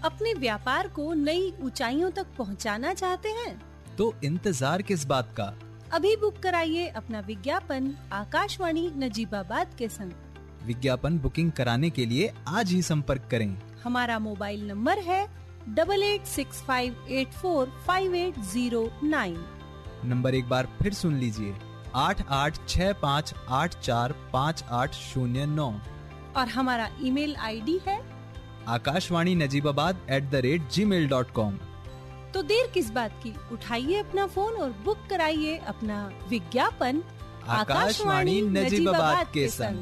अपने व्यापार को नई ऊंचाइयों तक पहुंचाना चाहते हैं? तो इंतजार किस बात का? अभी बुक कराइए अपना विज्ञापन आकाशवाणी नजीबाबाद के संग। विज्ञापन बुकिंग कराने के लिए आज ही संपर्क करें। हमारा मोबाइल नंबर है 8865845809। नंबर एक बार फिर सुन लीजिए, 8865845809। और हमारा ईमेल आईडी है akashwani.najibabad@gmail.com। तो देर किस बात की, उठाइए अपना फोन और बुक कराइए अपना विज्ञापन आकाशवाणी नजीबाबाद के संग।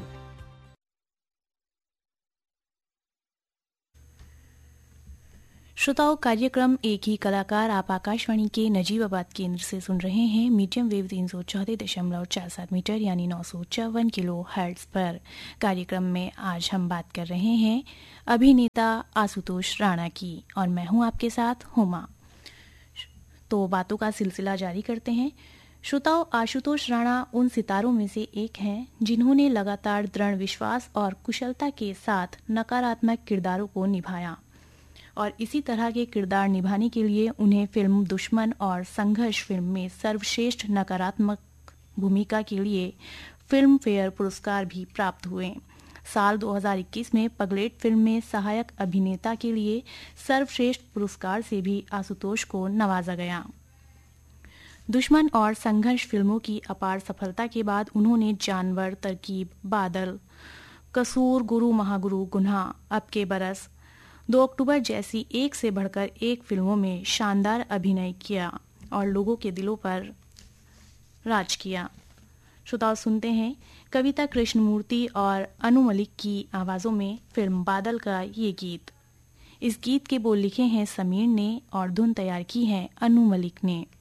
श्रोताओ, कार्यक्रम एक ही कलाकार आप आकाशवाणी के नजीबाबाद केंद्र से सुन रहे हैं मीडियम वेव 334.47 मीटर यानी 954 किलो हर्ट्ज पर। कार्यक्रम में आज हम बात कर रहे हैं अभिनेता आशुतोष राणा की और मैं हूं आपके साथ हुमा। तो बातों का सिलसिला जारी करते हैं। श्रोताओं, आशुतोष राणा उन सितारों में से एक हैं जिन्होंने लगातार दृढ़ विश्वास और कुशलता के साथ नकारात्मक किरदारों को निभाया और इसी तरह के किरदार निभाने के लिए उन्हें फिल्म दुश्मन और संघर्ष फिल्म में सर्वश्रेष्ठ नकारात्मक भूमिका के लिए फिल्म फेयर पुरस्कार भी प्राप्त हुए। साल 2021 में पगलेट फिल्म में सहायक अभिनेता के लिए सर्वश्रेष्ठ पुरस्कार से भी आशुतोष को नवाजा गया। दुश्मन और संघर्ष फिल्मों की अपार सफलता के बाद उन्होंने जानवर, तरकीब, बादल, कसूर, गुरु महागुरु, गुन्हा, अब के बरस, 2 अक्टूबर जैसी एक से बढ़कर एक फिल्मों में शानदार अभिनय किया और लोगों के दिलों पर राज किया। श्रोताओ, सुनते हैं कविता कृष्णमूर्ति और अनु मलिक की आवाजों में फिल्म बादल का ये गीत। इस गीत के बोल लिखे हैं समीर ने और धुन तैयार की है अनु मलिक ने।